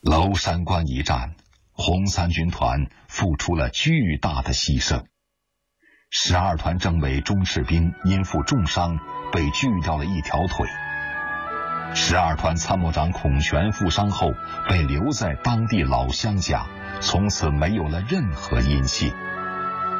娄山关一战，红三军团付出了巨大的牺牲。12团政委钟士兵因负重伤被锯掉了一条腿。12团参谋长孔全负伤后被留在当地老乡家，从此没有了任何音信。